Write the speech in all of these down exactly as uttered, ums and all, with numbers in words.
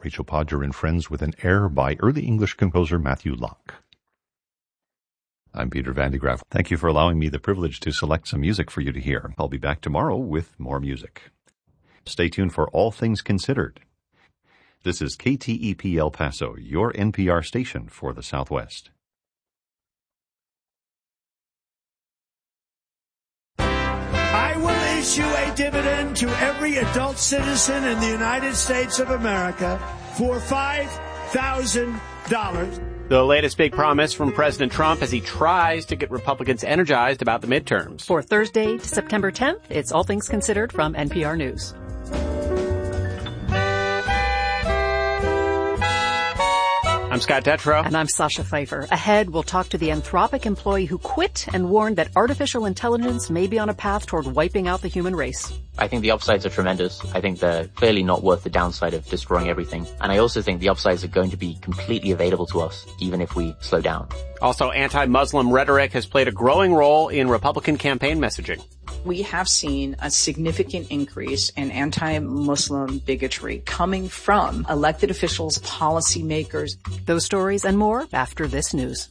Rachel Podger and Friends with an Air by early English composer Matthew Locke. I'm Peter Van de Graaff. Thank you for allowing me the privilege to select some music for you to hear. I'll be back tomorrow with more music. Stay tuned for All Things Considered. This is K T E P El Paso, your N P R station for the Southwest. I will issue a dividend to every adult citizen in the United States of America for five thousand dollars. The latest big promise from President Trump as he tries to get Republicans energized about the midterms. For Thursday, September tenth, it's All Things Considered from N P R News. I'm Scott Detrow. And I'm Sasha Pfeiffer. Ahead, we'll talk to the Anthropic employee who quit and warned that artificial intelligence may be on a path toward wiping out the human race. I think the upsides are tremendous. I think they're clearly not worth the downside of destroying everything. And I also think the upsides are going to be completely available to us, even if we slow down. Also, anti-Muslim rhetoric has played a growing role in Republican campaign messaging. We have seen a significant increase in anti-Muslim bigotry coming from elected officials, policymakers. Those stories and more after this news.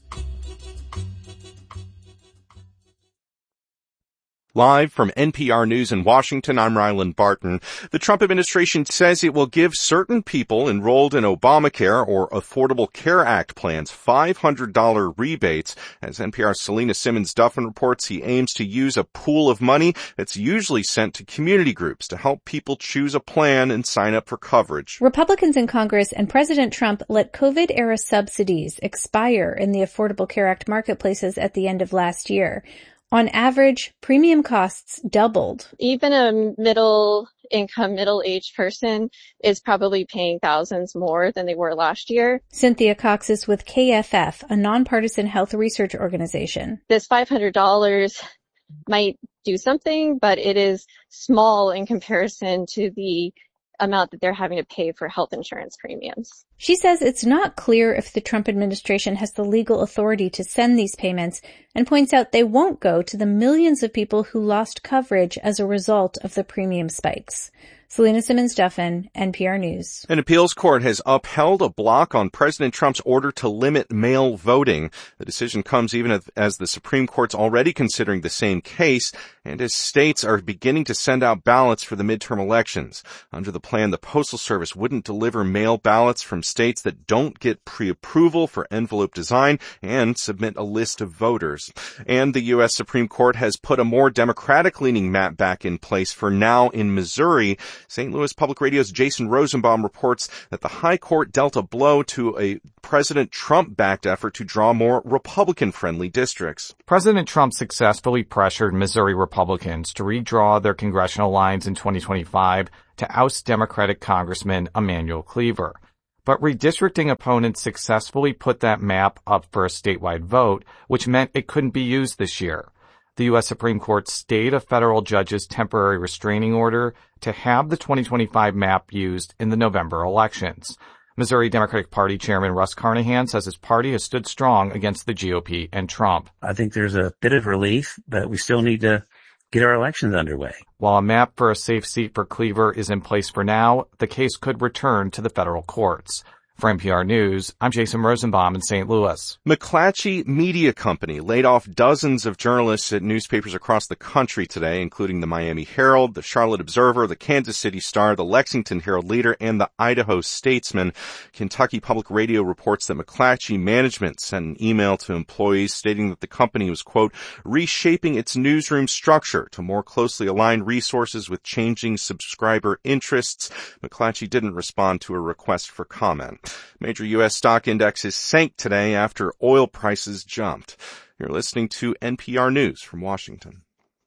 Live from N P R News in Washington, I'm Ryland Barton. The Trump administration says it will give certain people enrolled in Obamacare or Affordable Care Act plans five hundred dollars rebates. As N P R's Selena Simmons-Duffin reports, he aims to use a pool of money that's usually sent to community groups to help people choose a plan and sign up for coverage. Republicans in Congress and President Trump let COVID-era subsidies expire in the Affordable Care Act marketplaces at the end of last year. On average, premium costs doubled. Even a middle-income, middle-aged person is probably paying thousands more than they were last year. Cynthia Cox is with K F F, a nonpartisan health research organization. This five hundred dollars might do something, but it is small in comparison to the amount that they're having to pay for health insurance premiums. She says it's not clear if the Trump administration has the legal authority to send these payments and points out they won't go to the millions of people who lost coverage as a result of the premium spikes. Selena Simmons-Duffin, N P R News. An appeals court has upheld a block on President Trump's order to limit mail voting. The decision comes even as the Supreme Court's already considering the same case and as states are beginning to send out ballots for the midterm elections. Under the plan, the Postal Service wouldn't deliver mail ballots from states that don't get pre-approval for envelope design and submit a list of voters. And the U S Supreme Court has put a more Democratic-leaning map back in place for now in Missouri. Saint Louis Public Radio's Jason Rosenbaum reports that the High Court dealt a blow to a President Trump-backed effort to draw more Republican-friendly districts. President Trump successfully pressured Missouri Republicans to redraw their congressional lines in twenty twenty-five to oust Democratic Congressman Emanuel Cleaver. But redistricting opponents successfully put that map up for a statewide vote, which meant it couldn't be used this year. The U S Supreme Court stayed a federal judge's temporary restraining order to have the twenty twenty-five map used in the November elections. Missouri Democratic Party Chairman Russ Carnahan says his party has stood strong against the G O P and Trump. I think there's a bit of relief, but we still need to get our elections underway. While a map for a safe seat for Cleaver is in place for now, the case could return to the federal courts. For N P R News, I'm Jason Rosenbaum in Saint Louis. McClatchy Media Company laid off dozens of journalists at newspapers across the country today, including the Miami Herald, the Charlotte Observer, the Kansas City Star, the Lexington Herald Leader, and the Idaho Statesman. Kentucky Public Radio reports that McClatchy management sent an email to employees stating that the company was, quote, reshaping its newsroom structure to more closely align resources with changing subscriber interests. McClatchy didn't respond to a request for comment. Major U S stock indexes sank today after oil prices jumped. You're listening to N P R News from Washington.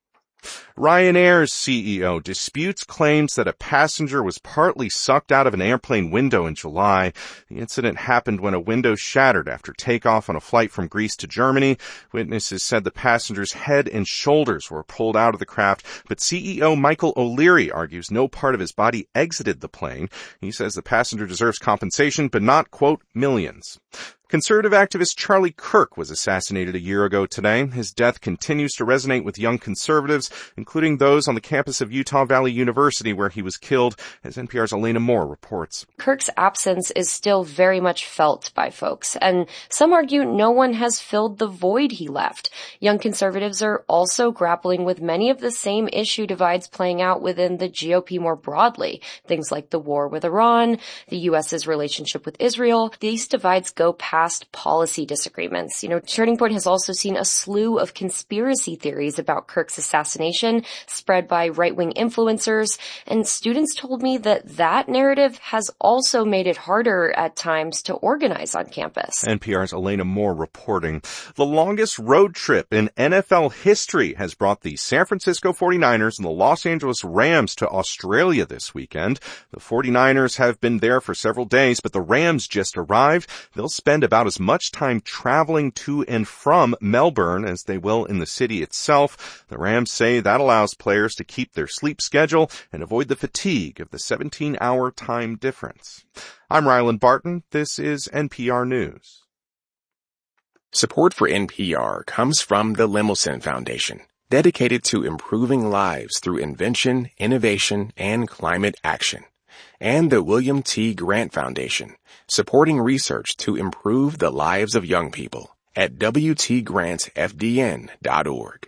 Ryanair's C E O disputes claims that a passenger was partly sucked out of an airplane window in July. The incident happened when a window shattered after takeoff on a flight from Greece to Germany. Witnesses said the passenger's head and shoulders were pulled out of the craft, but C E O Michael O'Leary argues no part of his body exited the plane. He says the passenger deserves compensation, but not, quote, millions. Conservative activist Charlie Kirk was assassinated a year ago today. His death continues to resonate with young conservatives, including those on the campus of Utah Valley University where he was killed, as N P R's Elena Moore reports. Kirk's absence is still very much felt by folks, and some argue no one has filled the void he left. Young conservatives are also grappling with many of the same issue divides playing out within the G O P more broadly. Things like the war with Iran, the U S's relationship with Israel. These divides go past past policy disagreements. You know, Turning Point has also seen a slew of conspiracy theories about Kirk's assassination spread by right-wing influencers, and students told me that that narrative has also made it harder at times to organize on campus. N P R's Elena Moore reporting. The longest road trip in N F L history has brought the San Francisco forty-niners and the Los Angeles Rams to Australia this weekend. The forty-niners have been there for several days, but the Rams just arrived. They'll spend about as much time traveling to and from Melbourne as they will in the city itself. The Rams say that allows players to keep their sleep schedule and avoid the fatigue of the seventeen-hour time difference. I'm Ryland Barton. This is N P R News. Support for N P R comes from the Lemelson Foundation, dedicated to improving lives through invention, innovation, and climate action. And the William T. Grant Foundation, supporting research to improve the lives of young people at w t grant f d n dot org.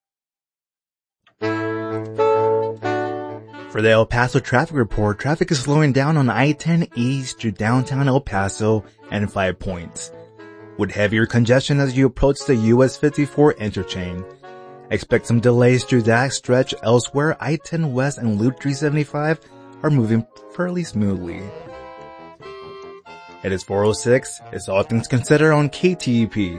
For the El Paso traffic report, traffic is slowing down on I ten east to downtown El Paso and Five Points, with heavier congestion as you approach the U S fifty-four interchange. Expect some delays through that stretch elsewhere. I ten West and Loop three seventy-five are moving fairly smoothly. It is four oh six. It's All Things Considered on K T E P.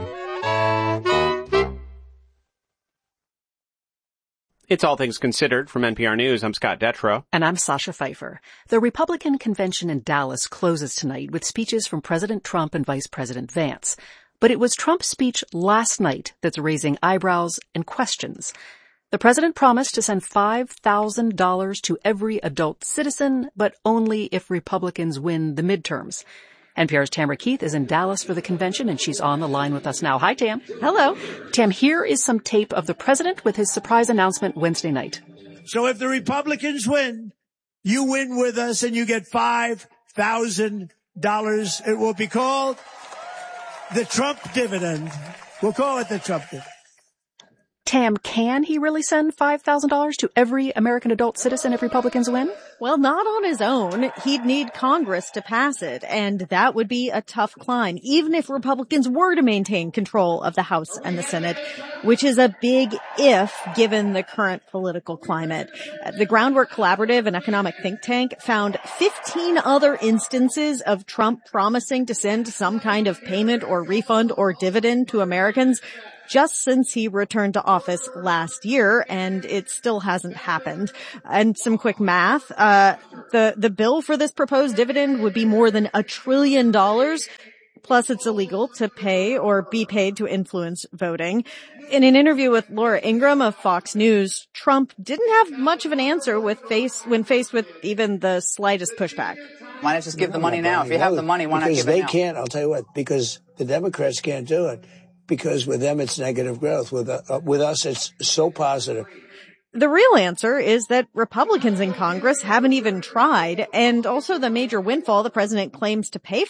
It's All Things Considered from N P R News. I'm Scott Detrow. And I'm Sasha Pfeiffer. The Republican convention in Dallas closes tonight with speeches from President Trump and Vice President Vance. But it was Trump's speech last night that's raising eyebrows and questions. The president promised to send five thousand dollars to every adult citizen, but only if Republicans win the midterms. N P R's Tamara Keith is in Dallas for the convention, and she's on the line with us now. Hi, Tam. Hello. Tam, here is some tape of the president with his surprise announcement Wednesday night. So if the Republicans win, you win with us and you get five thousand dollars. It will be called the Trump dividend. We'll call it the Trump dividend. Tam, can he really send five thousand dollars to every American adult citizen if Republicans win? Well, not on his own. He'd need Congress to pass it, and that would be a tough climb, even if Republicans were to maintain control of the House and the Senate, which is a big if given the current political climate. The Groundwork Collaborative, an economic think tank, found fifteen other instances of Trump promising to send some kind of payment or refund or dividend to Americans just since he returned to office last year, and it still hasn't happened. And some quick math, uh, the, the bill for this proposed dividend would be more than a trillion dollars. Plus, it's illegal to pay or be paid to influence voting. In an interview with Laura Ingraham of Fox News, Trump didn't have much of an answer with face, when faced with even the slightest pushback. Why not just give the money now? If you have the money, why not give it now? Because they can't, I'll tell you what, because the Democrats can't do it. Because with them, it's negative growth. With uh, with us, it's so positive. The real answer is that Republicans in Congress haven't even tried, and also the major windfall the president claims to pay